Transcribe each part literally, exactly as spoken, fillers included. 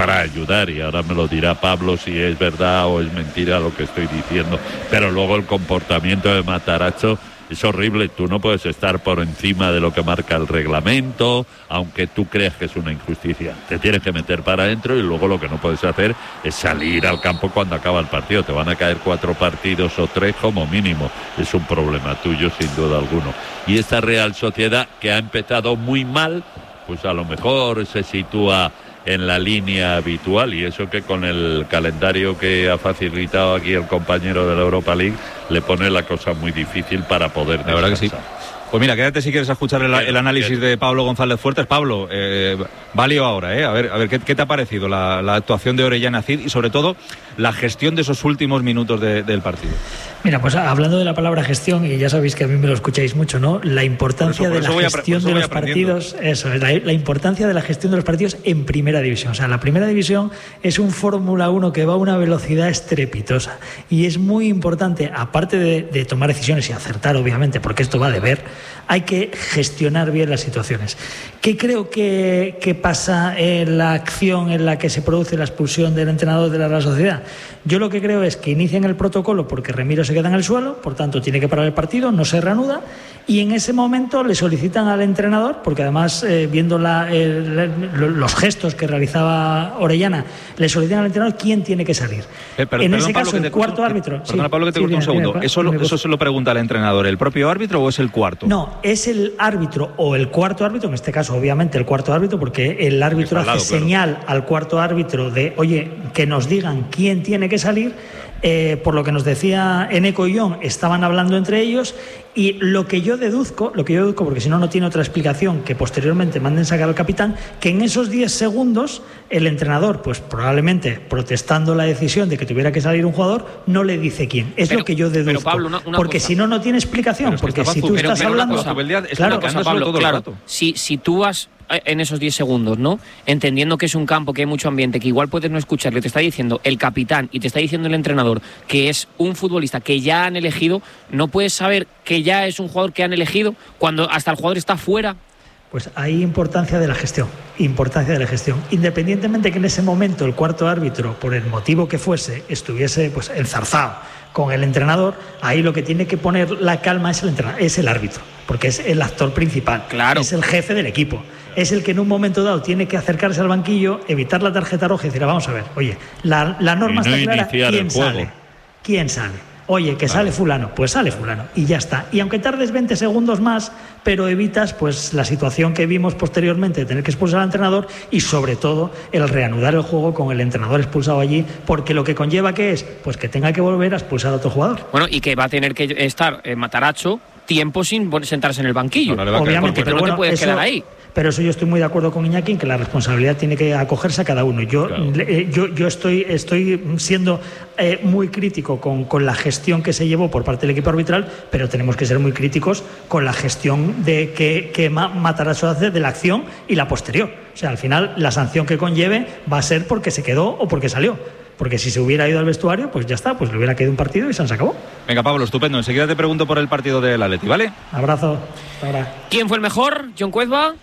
para ayudar, y ahora me lo dirá Pablo si es verdad o es mentira lo que estoy diciendo, pero luego el comportamiento de Matarazzo es horrible. Tú no puedes estar por encima de lo que marca el reglamento, aunque tú creas que es una injusticia. Te tienes que meter para adentro, y luego lo que no puedes hacer es salir al campo cuando acaba el partido. Te van a caer cuatro partidos o tres como mínimo. Es un problema tuyo sin duda alguno. Y esta Real Sociedad, que ha empezado muy mal, pues a lo mejor se sitúa en la línea habitual, y eso que con el calendario que ha facilitado aquí el compañero de la Europa League le pone la cosa muy difícil para poder descansar. La verdad que sí. Pues mira, quédate si quieres escuchar el, el análisis de Pablo González Fuertes. Pablo, eh, válido ahora, ¿eh? A ver, a ver ¿qué, qué te ha parecido la, la actuación de Orellana Cid y sobre todo la gestión de esos últimos minutos de, del partido? Mira, pues hablando de la palabra gestión, y ya sabéis que a mí me lo escucháis mucho, ¿no? La importancia por eso, por de la apre- gestión de los partidos, eso, la, la importancia de la gestión de los partidos en primera división. O sea, la primera división es un Fórmula uno que va a una velocidad estrepitosa, y es muy importante, aparte de, de tomar decisiones y acertar, obviamente, porque esto va de ver, hay que gestionar bien las situaciones. ¿Qué creo que, que pasa en la acción en la que se produce la expulsión del entrenador de la Real Sociedad? Yo lo que creo es que inician el protocolo porque Remiro se queda en el suelo, por tanto tiene que parar el partido, no se reanuda, y en ese momento le solicitan al entrenador, porque además eh, viendo la, el, los gestos que realizaba Orellana, le solicitan al entrenador quién tiene que salir. Eh, pero, en perdón, ese Pablo, caso el cuarto corto, árbitro. Perdona, sí, Pablo, que te sí, corto un dime, segundo. dime, ¿Eso, dime, ¿Eso se lo pregunta al entrenador, el propio árbitro o es el cuarto? No, es el árbitro o el cuarto árbitro, en este caso obviamente el cuarto árbitro, porque el árbitro hace lado, señal claro. al cuarto árbitro de, oye, que nos digan quién tiene que salir. Eh, por lo que nos decía Eneco y John, estaban hablando entre ellos, y lo que yo deduzco, lo que yo deduzco, porque si no, no tiene otra explicación, que posteriormente manden sacar al capitán, que en esos diez segundos el entrenador, pues probablemente protestando la decisión de que tuviera que salir un jugador, no le dice quién. Es pero, lo que yo deduzco. Pero Pablo, una, una porque cosa. si no, no tiene explicación. Es que porque si tú pero, estás pero hablando... Cosa, es claro, cosa, Pablo, todo claro. el rato. Si, si tú vas en esos diez segundos, ¿no? Entendiendo que es un campo, que hay mucho ambiente, que igual puedes no escucharle, te está diciendo el capitán y te está diciendo el entrenador que es un futbolista que ya han elegido, no puedes saber que ya es un jugador que han elegido cuando hasta el jugador está fuera. Pues hay importancia de la gestión, importancia de la gestión. Independientemente que en ese momento el cuarto árbitro, por el motivo que fuese, estuviese pues enzarzado con el entrenador, ahí lo que tiene que poner la calma es el entrenador, es el árbitro, porque es el actor principal, claro. Es el jefe del equipo, es el que en un momento dado tiene que acercarse al banquillo, evitar la tarjeta roja y decir, vamos a ver, oye, la, la norma no está clara, ¿quién sale? ¿Quién sale? Oye, que sale fulano, pues sale fulano y ya está. Y aunque tardes veinte segundos más, pero evitas pues la situación que vimos posteriormente de tener que expulsar al entrenador, y sobre todo el reanudar el juego con el entrenador expulsado allí, porque lo que conlleva que es pues que tenga que volver a expulsar a otro jugador. Bueno, y que va a tener que estar eh, Matarazzo tiempo sin sentarse en el banquillo. No, no obviamente, porque pero no bueno, te puedes eso, quedar ahí. Pero eso yo estoy muy de acuerdo con Iñaki, en que la responsabilidad tiene que acogerse a cada uno. Yo, claro. eh, yo, yo estoy, estoy siendo eh, muy crítico con, con la gestión que se llevó por parte del equipo arbitral, pero tenemos que ser muy críticos con la gestión de que, que Matarazzo hace de la acción y la posterior. O sea, al final la sanción que conlleve va a ser porque se quedó o porque salió. Porque si se hubiera ido al vestuario, pues ya está, pues le hubiera quedado un partido y se nos acabó. Venga, Pablo, estupendo. Enseguida te pregunto por el partido del Atleti, ¿vale? Abrazo. Hasta ahora. ¿Quién fue el mejor? ¿John Cuezba?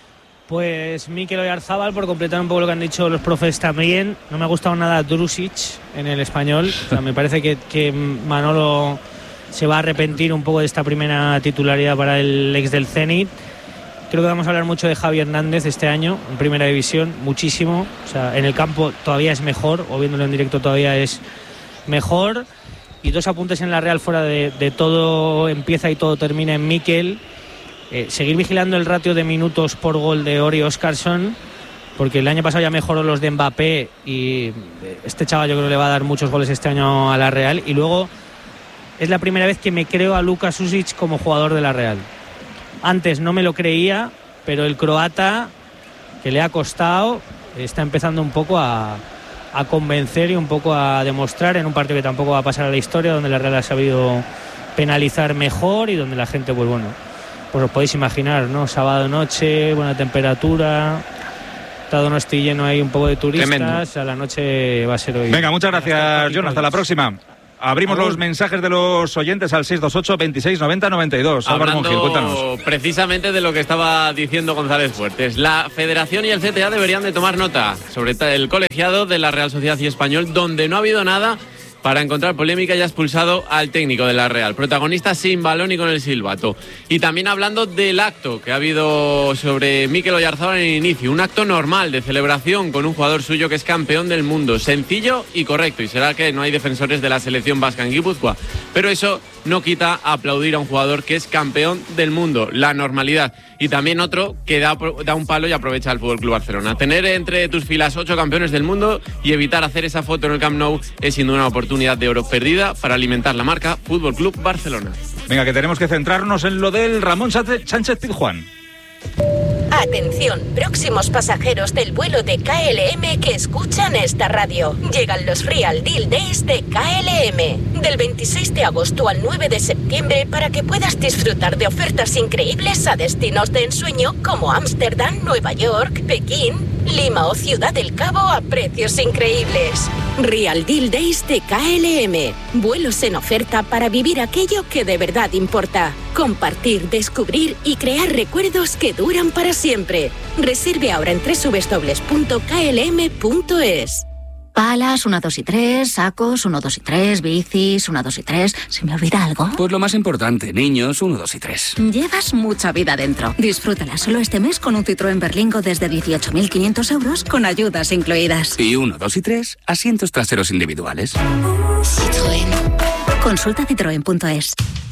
Pues Mikel Oyarzabal, por completar un poco lo que han dicho los profes también. No me ha gustado nada Drusic en el español. O sea, me parece que, que Manolo se va a arrepentir un poco de esta primera titularidad para el ex del Zenit. Creo que vamos a hablar mucho de Javi Hernández este año en primera división, muchísimo. O sea, en el campo todavía es mejor, o viéndolo en directo todavía es mejor. Y dos apuntes en la Real fuera de, de todo empieza y todo termina en Mikel. Eh, seguir vigilando el ratio de minutos por gol de Ori Óscarsson, porque el año pasado ya mejoró los de Mbappé y este chaval yo creo que le va a dar muchos goles este año a la Real. Y luego es la primera vez que me creo a Luka Susic como jugador de la Real. Antes no me lo creía, pero el croata, que le ha costado, está empezando un poco a, a convencer y un poco a demostrar en un partido que tampoco va a pasar a la historia, donde la Real ha sabido penalizar mejor y donde la gente, pues bueno, pues os podéis imaginar, ¿no? Sábado noche, buena temperatura, todo no estoy lleno ahí un poco de turistas. Tremendo. A la noche va a ser hoy. Venga, muchas gracias, John. Hasta la próxima. Abrimos Agur. los mensajes de los oyentes al seis dos ocho, veintiséis, noventa, noventa y dos. Álvaro Hablando Mongil, cuéntanos. precisamente de lo que estaba diciendo González Fuertes. La Federación y el C T A deberían de tomar nota sobre el colegiado de la Real Sociedad y Español, donde no ha habido nada para encontrar polémica y ha expulsado al técnico de la Real. Protagonista sin balón y con el silbato. Y también hablando del acto que ha habido sobre Mikel Oyarzábal en el inicio. Un acto normal de celebración con un jugador suyo que es campeón del mundo. Sencillo y correcto. Y será que no hay defensores de la selección vasca en Guipúzcoa. Pero eso no quita aplaudir a un jugador que es campeón del mundo. La normalidad. Y también otro que da, da un palo y aprovecha el F C Barcelona. Tener entre tus filas ocho campeones del mundo y evitar hacer esa foto en el Camp Nou es sin duda una oportunidad de oro perdida para alimentar la marca F C Barcelona. Venga, que tenemos que centrarnos en lo del Ramón Sánchez Pizjuán. Atención, próximos pasajeros del vuelo de K L M que escuchan esta radio. Llegan los Real Deal Days de K L M. Del veintiséis de agosto al nueve de septiembre para que puedas disfrutar de ofertas increíbles a destinos de ensueño como Ámsterdam, Nueva York, Pekín, Lima o Ciudad del Cabo a precios increíbles. Real Deal Days de K L M. Vuelos en oferta para vivir aquello que de verdad importa. Compartir, descubrir y crear recuerdos que duran para siempre. Reserve ahora en doble u doble u doble u punto k l m punto es. Palas, uno, dos y tres, sacos, uno, dos y tres, bicis, uno, dos y tres. ¿Se me olvida algo? Pues lo más importante, niños, uno, dos y tres. Llevas mucha vida dentro. Disfrútala solo este mes con un Citroën Berlingo desde dieciocho mil quinientos euros con ayudas incluidas. Y uno, dos y tres, asientos traseros individuales. Citroën. Consulta citroen punto es.